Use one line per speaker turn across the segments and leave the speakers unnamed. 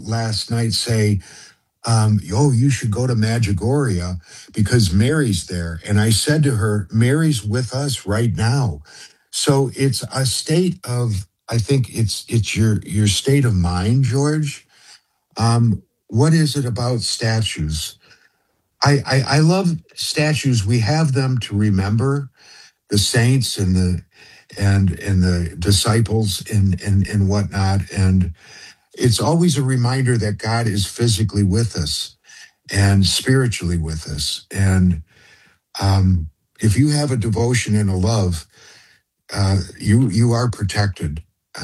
last night say, oh, you should go to Medjugorje because Mary's there. And I said to her, Mary's with us right now. So it's a state of, I think it's your state of mind, George. What is it about statues? I love statues. We have them to remember the saints and the disciples and whatnot. And it's always a reminder that God is physically with us and spiritually with us. And if you have a devotion and a love, you are protected.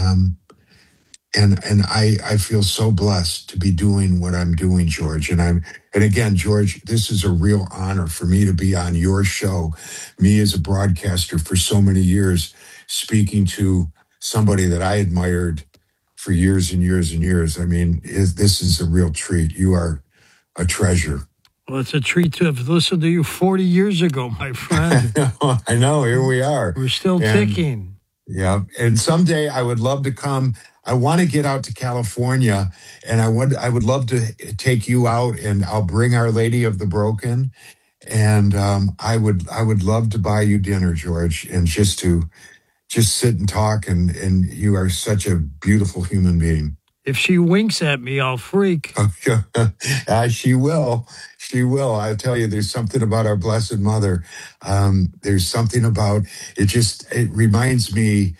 And I feel so blessed to be doing what I'm doing, George. And again, George, this is a real honor for me to be on your show. Me as a broadcaster for so many years, speaking to somebody that I admired for years and years and years. I mean, this is a real treat. You are a treasure.
Well, it's a treat to have listened to you 40 years ago, my friend.
I know. Here we are.
We're still ticking.
Yeah. And someday I would love to come. I want to get out to California, and I would love to take you out, and I'll bring Our Lady of the Broken, and I would love to buy you dinner, George, and just sit and talk, and you are such a beautiful human being.
If she winks at me, I'll freak.
She will. She will. I tell you, there's something about our Blessed Mother. There's something about it. It reminds me,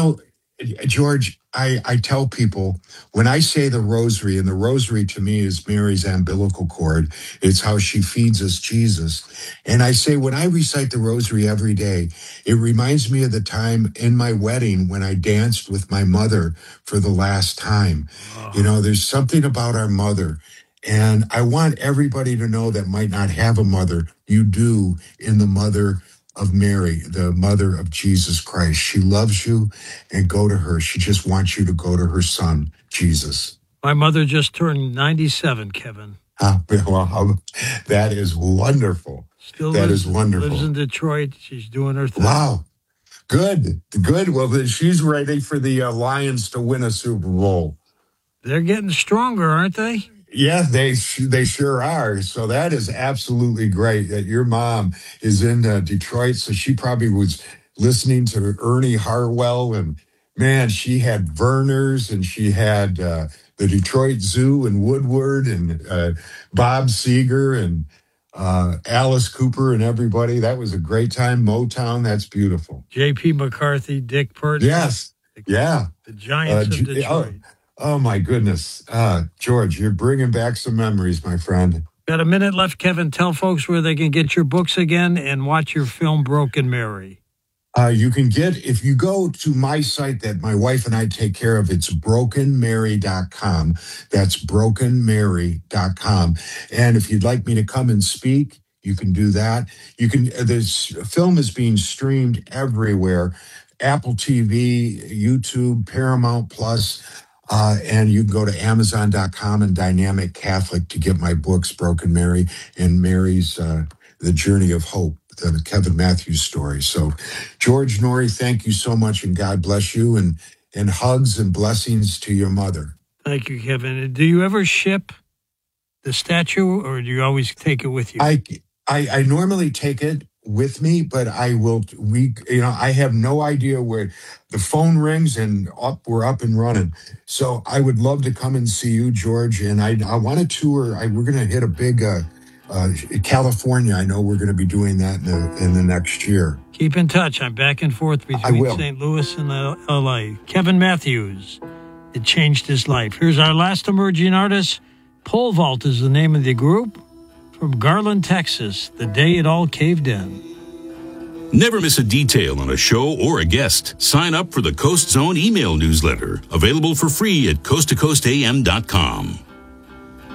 George, I tell people when I say the rosary, and the rosary to me is Mary's umbilical cord, it's how she feeds us Jesus. And I say when I recite the rosary every day, it reminds me of the time in my wedding when I danced with my mother for the last time. Oh. There's something about our mother. And I want everybody to know that might not have a mother. You do in the mother of Mary, the mother of Jesus Christ. She loves you, and go to her. She just wants you to go to her son, Jesus.
My mother just turned 97, Kevin.
Well, that is wonderful. Lives in
Detroit. She's doing her thing.
Wow. Good. Well, then she's ready for the Lions to win a Super Bowl.
They're getting stronger, aren't they?
Yeah, they sure are. So that is absolutely great that your mom is in Detroit. So she probably was listening to Ernie Harwell, and man, she had Verner's, and she had the Detroit Zoo and Woodward, and Bob Seger and Alice Cooper and everybody. That was a great time. Motown, that's beautiful.
J.P. McCarthy, Dick Purdy.
Yes, yeah.
The Giants of Detroit.
Oh, my goodness. George, you're bringing back some memories, my friend.
Got a minute left, Kevin. Tell folks where they can get your books again and watch your film, Broken Mary.
You can if you go to my site that my wife and I take care of, it's brokenmary.com. That's brokenmary.com. And if you'd like me to come and speak, you can do that. This film is being streamed everywhere. Apple TV, YouTube, Paramount Plus. And you can go to Amazon.com and Dynamic Catholic to get my books, Broken Mary and Mary's The Journey of Hope, the Kevin Matthews story. So, George Noory, thank you so much, and God bless you, and hugs and blessings to your mother.
Thank you, Kevin. Do you ever ship the statue, or do you always take it with you?
I normally take it with me, but I have no idea where the phone rings and we're up and running. So I would love to come and see you, George. And I want to tour. We're going to hit a big California. I know we're going to be doing that in the next year.
Keep in touch. I'm back and forth between St. Louis and LA. Kevin Matthews. It changed his life. Here's our last emerging artist. Pole Vault is the name of the group. From Garland, Texas, the day it all caved in.
Never miss a detail on a show or a guest. Sign up for the Coast Zone email newsletter, available for free at coasttocoastam.com.